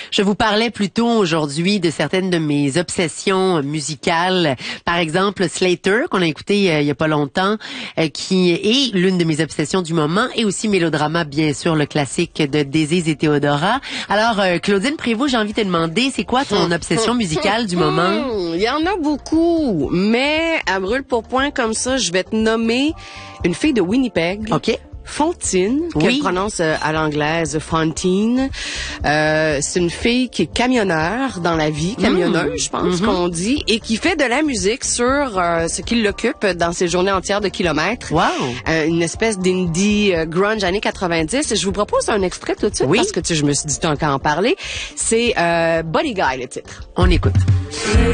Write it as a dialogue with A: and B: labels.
A: Je vous parlais plutôt aujourd'hui de certaines de mes obsessions musicales. Par exemple, Slater, qu'on a écouté il y a pas longtemps, qui est l'une de mes obsessions du moment, et aussi Mélodrama, bien sûr, le classique de Désir et Théodora. Alors, Claudine Prévost, j'ai envie de te demander, c'est quoi ton obsession musicale du moment?
B: Il y en a beaucoup, mais à brûle pour point comme ça, je vais te nommer une fille de Winnipeg.
A: OK.
B: Fontine,
A: Oui.
B: qu'elle prononce à l'anglaise Fontine. C'est une fille qui est camionneur dans la vie, camionneuse, je pense qu'on dit, et qui fait de la musique sur ce qui l'occupe dans ses journées entières de kilomètres.
A: Wow!
B: Une espèce d'indie grunge années 90. Je vous propose un extrait tout de suite, parce que je me suis dit tant qu'à en parler. C'est Body Guy, le titre.
A: On écoute.